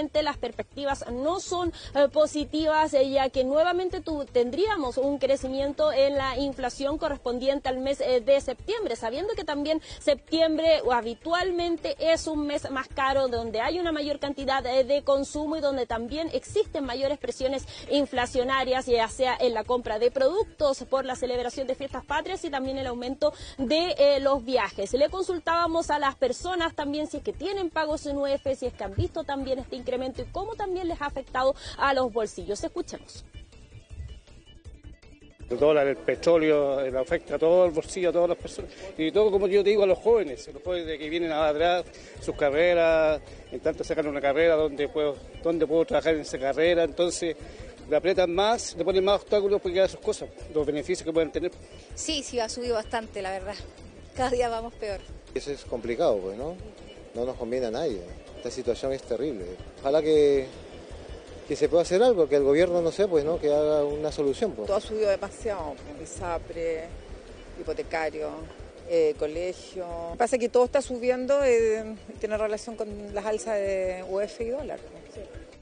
lamentablemente las perspectivas no son positivas, ya que nuevamente tendríamos un crecimiento en la inflación correspondiente al mes de septiembre, sabiendo que también septiembre habitualmente es un mes más caro, donde hay una mayor cantidad de consumo y donde también existen mayores presiones inflacionarias, ya sea en la compra de productos por la celebración de fiestas patrias y también el aumento de los viajes. Le consultábamos a las personas también si es que tienen pagos en UF, si es que han visto también este incremento y cómo también les ha afectado a los bolsillos. Escuchemos. El dólar, el petróleo, afecta a todo el bolsillo, a todas las personas. Y todo, como yo digo, a los jóvenes de que vienen atrás, sus carreras, en tanto sacan una carrera donde puedo trabajar en esa carrera, entonces le apretan más, le ponen más obstáculos porque quedan sus cosas, los beneficios que pueden tener. Sí, ha subido bastante, la verdad. Cada día vamos peor. Eso es complicado, pues, ¿no? No nos conviene a nadie. Esta situación es terrible. Ojalá que se pueda hacer algo, que el gobierno, no sé, pues, ¿no? Que haga una solución, pues. Todo ha subido demasiado, ISAPRE, hipotecario, colegio. Pasa que todo está subiendo, tiene relación con las alzas de UF y dólar. Sí.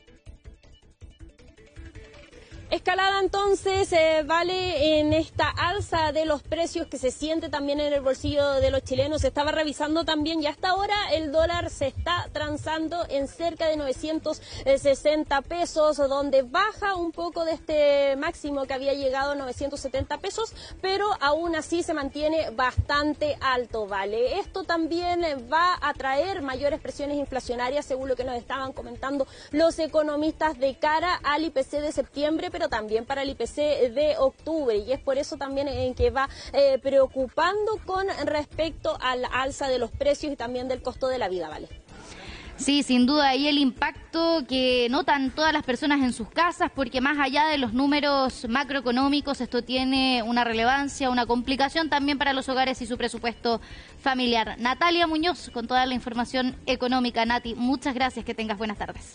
Escalada entonces, vale, en esta alza de los precios que se siente también en el bolsillo de los chilenos. Se estaba revisando también y hasta ahora el dólar se está transando en cerca de 960 pesos, donde baja un poco de este máximo que había llegado a 970 pesos, pero aún así se mantiene bastante alto, vale. Esto también va a traer mayores presiones inflacionarias, según lo que nos estaban comentando los economistas, de cara al IPC de septiembre, pero también para el IPC de octubre, y es por eso también en que va preocupando con respecto al alza de los precios y también del costo de la vida, ¿vale? Sí, sin duda, y el impacto que notan todas las personas en sus casas, porque más allá de los números macroeconómicos, esto tiene una relevancia, una complicación también para los hogares y su presupuesto familiar. Natalia Muñoz, con toda la información económica. Nati, muchas gracias, que tengas buenas tardes.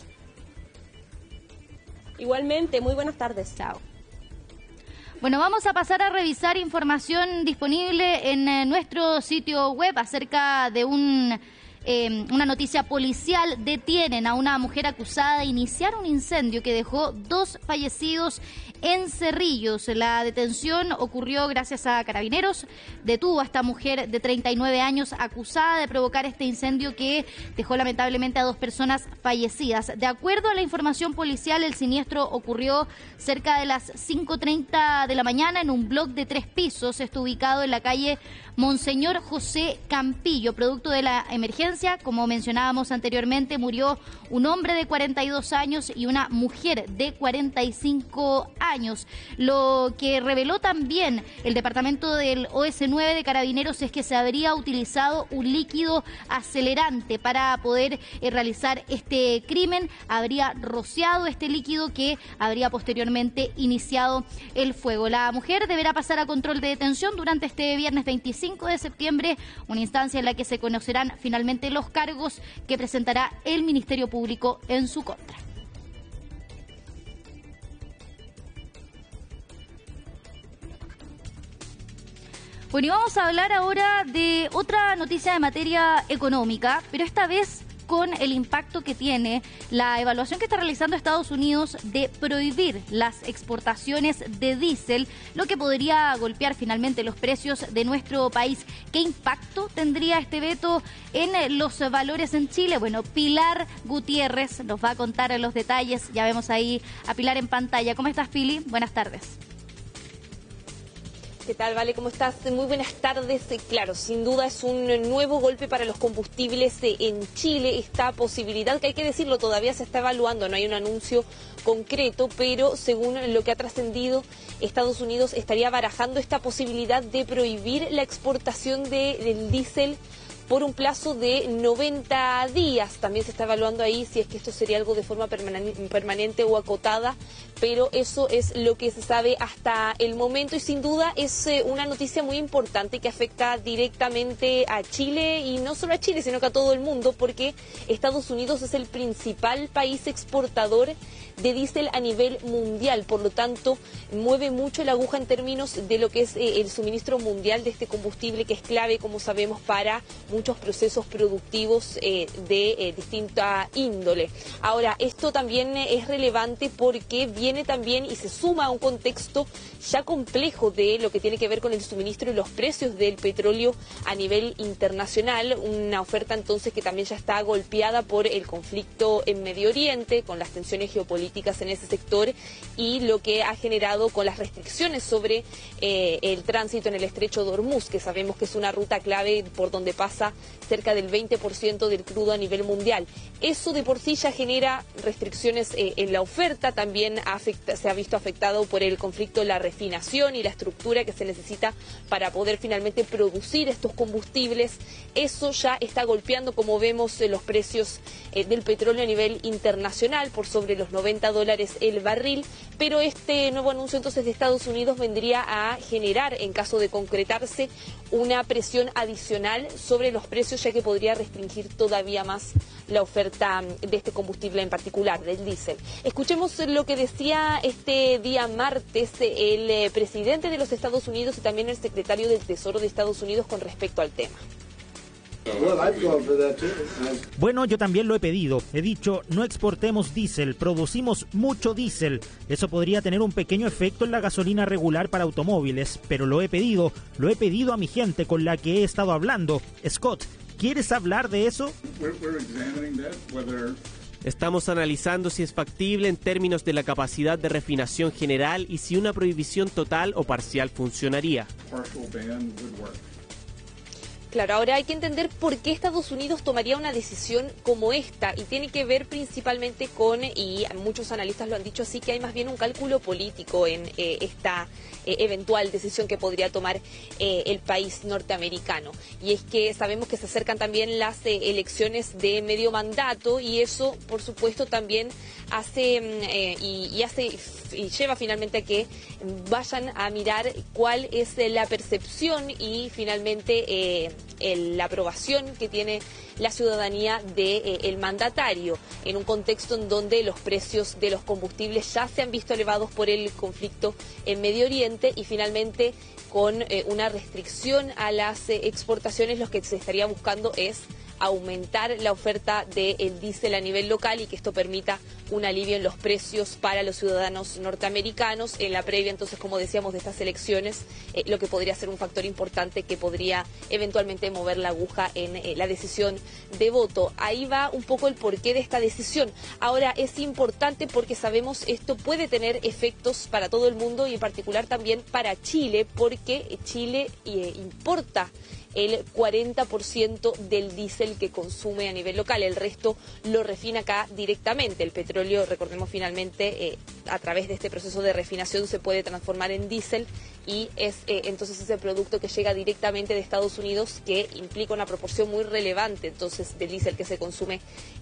Igualmente, muy buenas tardes. Chao. Bueno, vamos a pasar a revisar información disponible en nuestro sitio web acerca de una noticia policial. Detienen a una mujer acusada de iniciar un incendio que dejó 2 fallecidos en Cerrillos. La detención ocurrió gracias a Carabineros. Detuvo a esta mujer de 39 años acusada de provocar este incendio que dejó lamentablemente a 2 personas fallecidas. De acuerdo a la información policial, el siniestro ocurrió cerca de las 5:30 de la mañana en un bloc de 3 pisos. Esto ubicado en la calle Monseñor José Campillo. Producto de la emergencia, como mencionábamos anteriormente, murió un hombre de 42 años y una mujer de 45 años. Lo que reveló también el departamento del OS9 de Carabineros es que se habría utilizado un líquido acelerante para poder realizar este crimen. Habría rociado este líquido que habría posteriormente iniciado el fuego. La mujer deberá pasar a control de detención durante este viernes 25 de septiembre, una instancia en la que se conocerán finalmente los cargos que presentará el Ministerio Público en su contra. Bueno, y vamos a hablar ahora de otra noticia de materia económica, pero esta vez con el impacto que tiene la evaluación que está realizando Estados Unidos de prohibir las exportaciones de diésel, lo que podría golpear finalmente los precios de nuestro país. ¿Qué impacto tendría este veto en los valores en Chile? Bueno, Pilar Gutiérrez nos va a contar los detalles. Ya vemos ahí a Pilar en pantalla. ¿Cómo estás, Pili? Buenas tardes. ¿Qué tal, Vale? ¿Cómo estás? Muy buenas tardes. Claro, sin duda es un nuevo golpe para los combustibles en Chile. Esta posibilidad, que hay que decirlo, todavía se está evaluando, no hay un anuncio concreto, pero según lo que ha trascendido, Estados Unidos estaría barajando esta posibilidad de prohibir la exportación del diésel por un plazo de 90 días. También se está evaluando ahí si es que esto sería algo de forma permanente o acotada, pero eso es lo que se sabe hasta el momento y sin duda es una noticia muy importante que afecta directamente a Chile y no solo a Chile, sino que a todo el mundo, porque Estados Unidos es el principal país exportador de diésel a nivel mundial, por lo tanto mueve mucho la aguja en términos de lo que es el suministro mundial de este combustible, que es clave, como sabemos, para muchos procesos productivos de distinta índole. Ahora, esto también es relevante porque viene también y se suma a un contexto ya complejo de lo que tiene que ver con el suministro y los precios del petróleo a nivel internacional, una oferta entonces que también ya está golpeada por el conflicto en Medio Oriente, con las tensiones geopolíticas en ese sector y lo que ha generado con las restricciones sobre el tránsito en el estrecho de Hormuz, que sabemos que es una ruta clave por donde pasa cerca del 20% del crudo a nivel mundial. Eso de por sí ya genera restricciones en la oferta, también se ha visto afectado por el conflicto la refinación y la estructura que se necesita para poder finalmente producir estos combustibles. Eso ya está golpeando, como vemos, los precios del petróleo a nivel internacional por sobre los $90 el barril, pero este nuevo anuncio entonces de Estados Unidos vendría a generar, en caso de concretarse, una presión adicional sobre los precios, ya que podría restringir todavía más la oferta de este combustible en particular, del diésel. Escuchemos lo que decía este día martes el presidente de los Estados Unidos y también el secretario del Tesoro de Estados Unidos con respecto al tema. Bueno, yo también lo he pedido. He dicho, no exportemos diésel, producimos mucho diésel. Eso podría tener un pequeño efecto en la gasolina regular para automóviles, pero lo he pedido a mi gente con la que he estado hablando. Scott, ¿quieres hablar de eso? Estamos analizando si es factible en términos de la capacidad de refinación general y si una prohibición total o parcial funcionaría. Claro, ahora hay que entender por qué Estados Unidos tomaría una decisión como esta y tiene que ver principalmente con, y muchos analistas lo han dicho así, que hay más bien un cálculo político en esta eventual decisión que podría tomar el país norteamericano. Y es que sabemos que se acercan también las elecciones de medio mandato y eso, por supuesto, también hace y lleva finalmente a que vayan a mirar cuál es la percepción y finalmente la aprobación que tiene la ciudadanía del mandatario en un contexto en donde los precios de los combustibles ya se han visto elevados por el conflicto en Medio Oriente y finalmente con una restricción a las exportaciones. Lo que se estaría buscando es aumentar la oferta del diésel a nivel local y que esto permita un alivio en los precios para los ciudadanos norteamericanos. En la previa, entonces, como decíamos, de estas elecciones, lo que podría ser un factor importante que podría eventualmente mover la aguja en la decisión de voto. Ahí va un poco el porqué de esta decisión. Ahora, es importante porque sabemos esto puede tener efectos para todo el mundo y en particular también para Chile, porque Chile importa el 40% del diésel que consume a nivel local. El resto lo refina acá directamente. El petróleo, recordemos, finalmente a través de este proceso de refinación se puede transformar en diésel y es entonces ese producto que llega directamente de Estados Unidos, que implica una proporción muy relevante entonces del diésel que se consume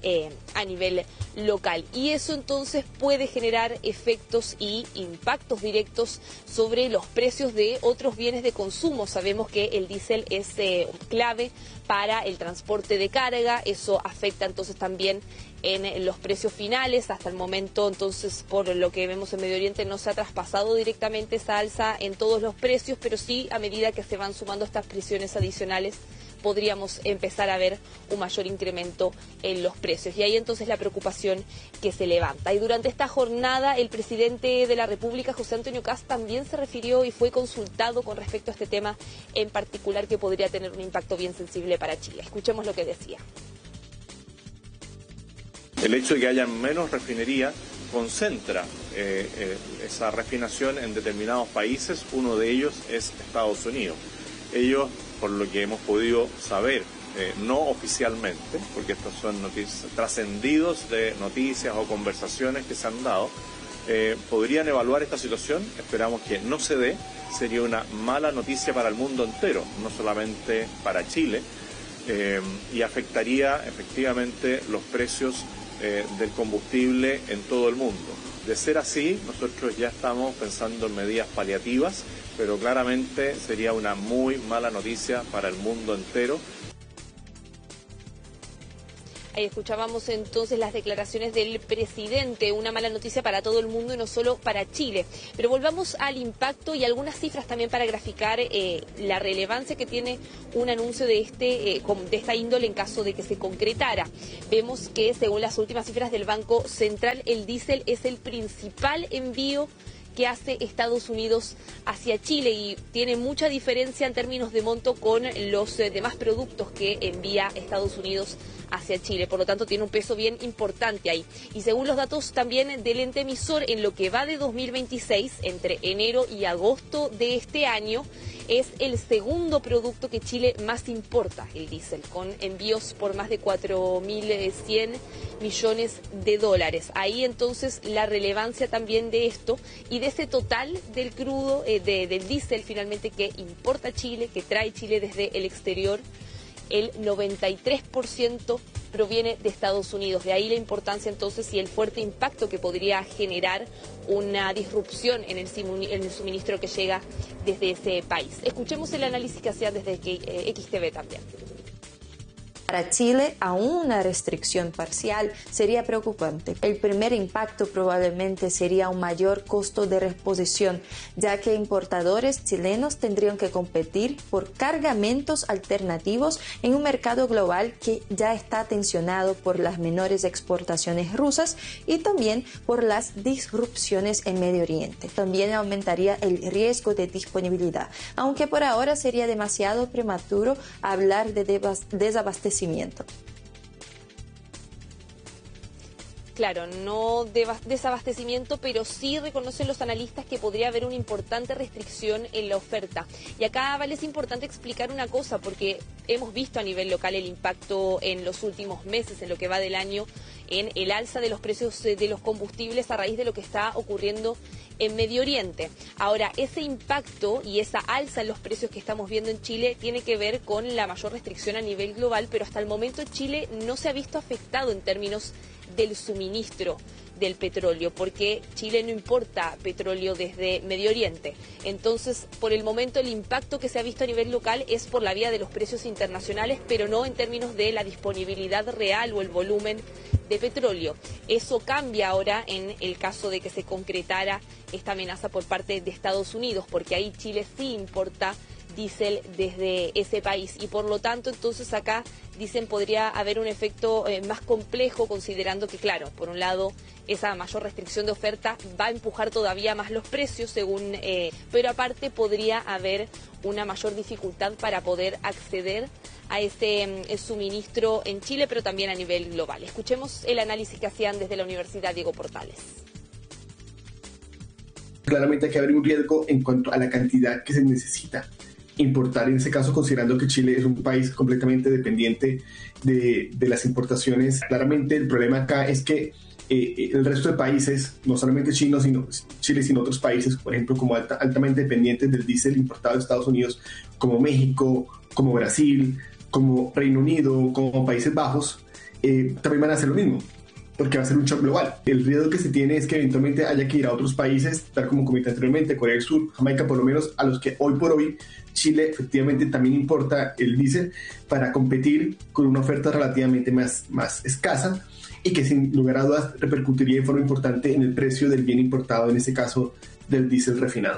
a nivel local. Y eso entonces puede generar efectos y impactos directos sobre los precios de otros bienes de consumo. Sabemos que el diésel es clave para el transporte de carga, eso afecta entonces también en los precios finales. Hasta el momento, entonces, por lo que vemos en Medio Oriente, no se ha traspasado directamente esa alza en todos los precios, pero sí, a medida que se van sumando estas presiones adicionales, podríamos empezar a ver un mayor incremento en los precios. Y ahí entonces la preocupación que se levanta. Y durante esta jornada, el presidente de la República, José Antonio Kast, también se refirió y fue consultado con respecto a este tema en particular, que podría tener un impacto bien sensible para Chile. Escuchemos lo que decía. El hecho de que haya menos refinería concentra esa refinación en determinados países. Uno de ellos es Estados Unidos. Ellos, por lo que hemos podido saber, no oficialmente, porque estos son noticias trascendidos de noticias o conversaciones que se han dado, podrían evaluar esta situación. Esperamos que no se dé. Sería una mala noticia para el mundo entero, no solamente para Chile, y afectaría efectivamente los precios del combustible en todo el mundo. De ser así, nosotros ya estamos pensando en medidas paliativas, pero claramente sería una muy mala noticia para el mundo entero. Ahí escuchábamos entonces las declaraciones del presidente, una mala noticia para todo el mundo y no solo para Chile. Pero volvamos al impacto y algunas cifras también para graficar la relevancia que tiene un anuncio de esta índole en caso de que se concretara. Vemos que según las últimas cifras del Banco Central, el diésel es el principal envío que hace Estados Unidos hacia Chile y tiene mucha diferencia en términos de monto con los demás productos que envía Estados Unidos hacia Chile. Por lo tanto, tiene un peso bien importante ahí. Y según los datos también del ente emisor, en lo que va de 2026, entre enero y agosto de este año, es el segundo producto que Chile más importa, el diésel, con envíos por más de 4.100 millones de dólares. Ahí entonces la relevancia también de esto y de ese total del crudo, del diésel finalmente que importa Chile, que trae Chile desde el exterior, el 93% proviene de Estados Unidos. De ahí la importancia entonces y el fuerte impacto que podría generar una disrupción en el suministro que llega desde ese país. Escuchemos el análisis que hacían desde XTV también. Para Chile, aún una restricción parcial sería preocupante. El primer impacto probablemente sería un mayor costo de reposición, ya que importadores chilenos tendrían que competir por cargamentos alternativos en un mercado global que ya está tensionado por las menores exportaciones rusas y también por las disrupciones en Medio Oriente. También aumentaría el riesgo de disponibilidad, aunque por ahora sería demasiado prematuro hablar de desabastecimiento. Claro, no desabastecimiento, pero sí reconocen los analistas que podría haber una importante restricción en la oferta. Y acá vale, es importante explicar una cosa, porque hemos visto a nivel local el impacto en los últimos meses, en lo que va del año, en el alza de los precios de los combustibles a raíz de lo que está ocurriendo en Medio Oriente. Ahora, ese impacto y esa alza en los precios que estamos viendo en Chile tiene que ver con la mayor restricción a nivel global, pero hasta el momento Chile no se ha visto afectado en términos del suministro del petróleo, porque Chile no importa petróleo desde Medio Oriente. Entonces, por el momento, el impacto que se ha visto a nivel local es por la vía de los precios internacionales, pero no en términos de la disponibilidad real o el volumen de petróleo. Eso cambia ahora en el caso de que se concretara esta amenaza por parte de Estados Unidos, porque ahí Chile sí importa diésel desde ese país y por lo tanto entonces acá dicen podría haber un efecto más complejo, considerando que claro, por un lado esa mayor restricción de oferta va a empujar todavía más los precios pero aparte podría haber una mayor dificultad para poder acceder a ese suministro en Chile, pero también a nivel global. Escuchemos el análisis que hacían desde la Universidad Diego Portales. Claramente hay que haber un riesgo en cuanto a la cantidad que se necesita importar, en ese caso considerando que Chile es un país completamente dependiente de las importaciones. Claramente el problema acá es que el resto de países, no solamente Chile, sino otros países, por ejemplo, como altamente dependientes del diésel importado de Estados Unidos, como México, como Brasil, como Reino Unido, como Países Bajos, también van a hacer lo mismo, porque va a ser un shock global. El riesgo que se tiene es que eventualmente haya que ir a otros países, tal como comenté anteriormente, Corea del Sur, Jamaica, por lo menos a los que hoy por hoy Chile efectivamente también importa el diésel para competir con una oferta relativamente más escasa y que sin lugar a dudas repercutiría de forma importante en el precio del bien importado, en este caso del diésel refinado.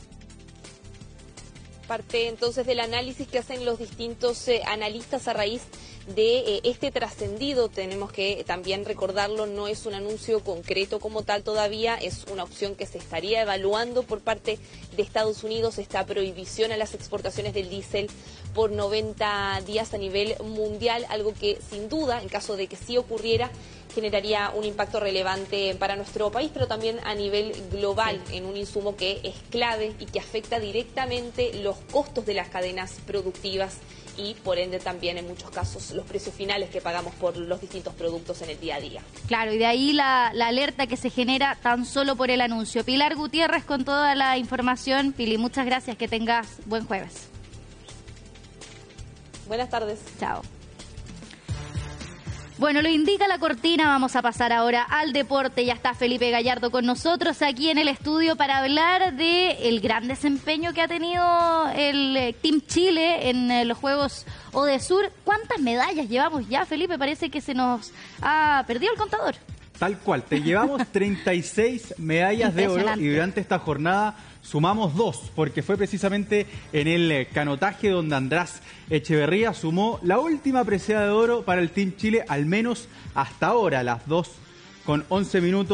Parte entonces del análisis que hacen los distintos analistas a raíz de este trascendido. Tenemos que también recordarlo, no es un anuncio concreto como tal todavía, es una opción que se estaría evaluando por parte de Estados Unidos, esta prohibición a las exportaciones del diésel por 90 días a nivel mundial, algo que sin duda, en caso de que sí ocurriera, generaría un impacto relevante para nuestro país, pero también a nivel global, en un insumo que es clave y que afecta directamente los costos de las cadenas productivas y por ende también en muchos casos los precios finales que pagamos por los distintos productos en el día a día. Claro, y de ahí la alerta que se genera tan solo por el anuncio. Pilar Gutiérrez con toda la información. Pili, muchas gracias, que tengas buen jueves. Buenas tardes. Chao. Bueno, lo indica la cortina, vamos a pasar ahora al deporte. Ya está Felipe Gallardo con nosotros aquí en el estudio para hablar del gran desempeño que ha tenido el Team Chile en los Juegos Odesur. ¿Cuántas medallas llevamos ya, Felipe? Parece que se nos ha perdido el contador. Tal cual, te llevamos 36 medallas de oro y durante esta jornada sumamos 2, porque fue precisamente en el canotaje donde András Echeverría sumó la última presea de oro para el Team Chile, al menos hasta ahora, las 2:11 minutos.